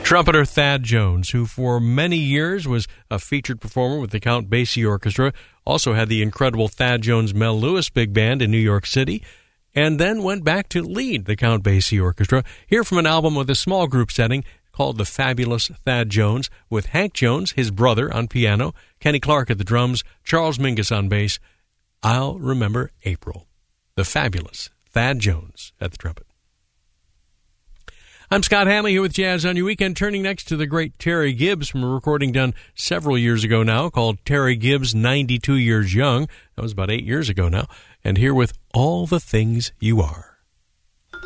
Trumpeter Thad Jones, who for many years was a featured performer with the Count Basie Orchestra, also had the incredible Thad Jones Mel Lewis Big Band in New York City, and then went back to lead the Count Basie Orchestra. Here from an album with a small group setting called The Fabulous Thad Jones, with Hank Jones, his brother, on piano, Kenny Clark at the drums, Charles Mingus on bass. I'll Remember April. The Fabulous Thad Jones at the trumpet. I'm Scott Hanley here with Jazz on Your Weekend, turning next to the great Terry Gibbs from a recording done several years ago now called Terry Gibbs 92 Years Young. That was about 8 years ago now. And here with All the Things You Are.